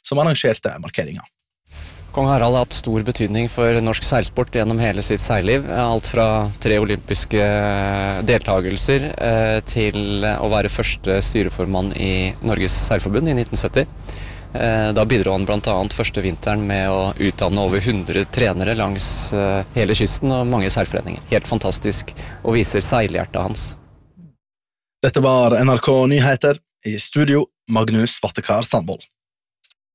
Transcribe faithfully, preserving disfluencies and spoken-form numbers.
som arrangerte markeringen. Kong Harald har hatt stor betydning for norsk seilsport gjennom hele sitt seilliv. Alt fra tre olympiske deltagelser til å være første styreformann i Norges seilforbund i nitten sytti. Da bidro han blant annet første vinteren med å utdanne over hundre trenere langs hele kysten og mange seilforeninger. Helt fantastisk, og viser seilhjertet hans. Dette var N R K Nyheter. I studio, Magnus Vattekar Sandvold.